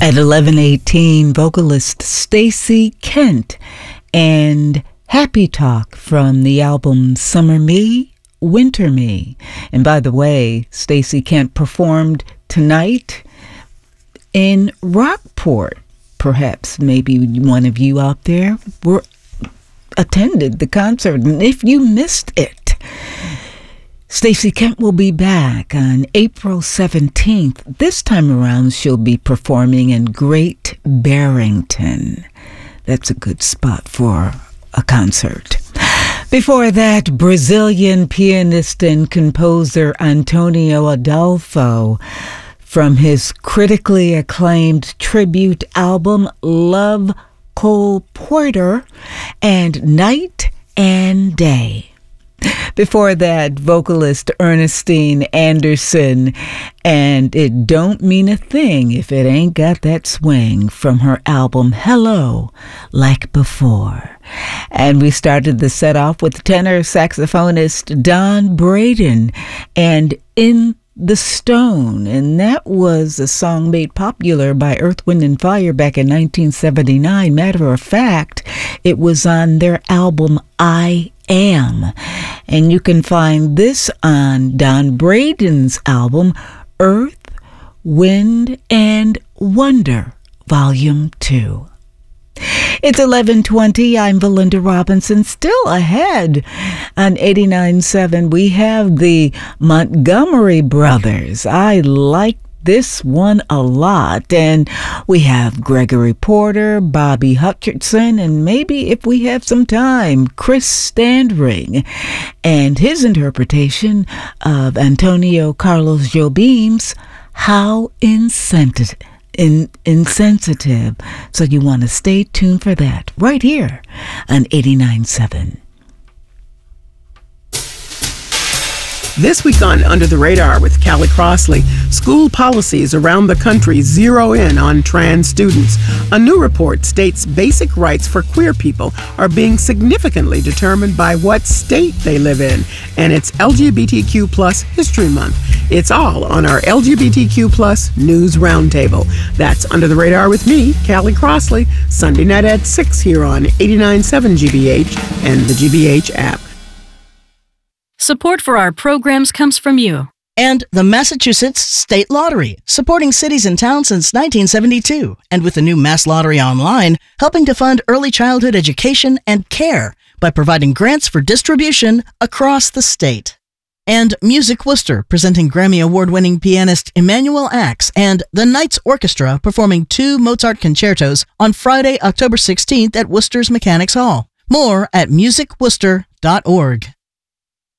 At 11:18, vocalist Stacey Kent and Happy Talk from the album Summer Me, Winter Me. And by the way, Stacey Kent performed tonight in Rockport. Perhaps maybe one of you out there attended the concert, and if you missed it, Stacey Kent will be back on April 17th. This time around, she'll be performing in Great Barrington. That's a good spot for a concert. Before that, Brazilian pianist and composer Antonio Adolfo, from his critically acclaimed tribute album Love Cole Porter and Night and Day. Before that, vocalist Ernestine Anderson and It Don't Mean a Thing If It Ain't Got That Swing from her album Hello, Like Before. And we started the set off with tenor saxophonist Don Braden and In the Stone, and that was a song made popular by Earth, Wind & Fire back in 1979. Matter of fact, it was on their album I Am, and you can find this on Don Braden's album Earth, Wind and Wonder, Volume 2. It's 11:20. I'm Valinda Robinson. Still ahead on 89.7. We have the Montgomery Brothers. I like this one a lot. And we have Gregory Porter, Bobby Hutcherson, and maybe, if we have some time, Chris Standring and his interpretation of Antonio Carlos Jobim's How Insensitive. Insensitive. So you want to stay tuned for that right here on 89.7. This week on Under the Radar with Callie Crossley, school policies around the country zero in on trans students. A new report states basic rights for queer people are being significantly determined by what state they live in. And it's LGBTQ Plus History Month. It's all on our LGBTQ Plus News Roundtable. That's Under the Radar with me, Callie Crossley, Sunday night at 6 here on 89.7 GBH and the GBH app. Support for our programs comes from you. And the Massachusetts State Lottery, supporting cities and towns since 1972. And with the new Mass Lottery Online, helping to fund early childhood education and care by providing grants for distribution across the state. And Music Worcester, presenting Grammy Award-winning pianist Emanuel Axe and the Knights Orchestra performing 2 Mozart concertos on Friday, October 16th at Worcester's Mechanics Hall. More at musicworcester.org.